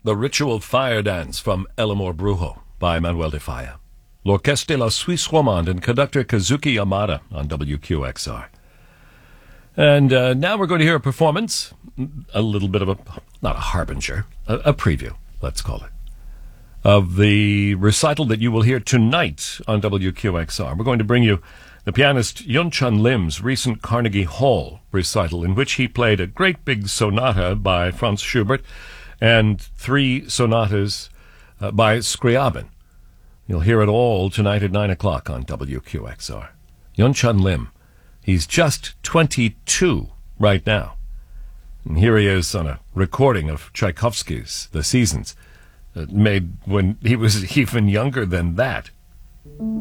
The Ritual Fire Dance from El Amor Brujo by Manuel de Falla. L'Orchestre de la Suisse Romande and conductor Kazuki Yamada on WQXR. And now we're going to hear a performance, a little bit of not a harbinger, a preview, let's call it, of the recital that you will hear tonight on WQXR. We're going to bring you the pianist Yun-Chun Lim's recent Carnegie Hall recital, in which he played a great big sonata by Franz Schubert and 3 sonatas by Scriabin. You'll hear it all tonight at 9 o'clock on WQXR. Yun-Chun Lim, he's just 22 right now. And here he is on a recording of Tchaikovsky's The Seasons, made when he was even younger than that.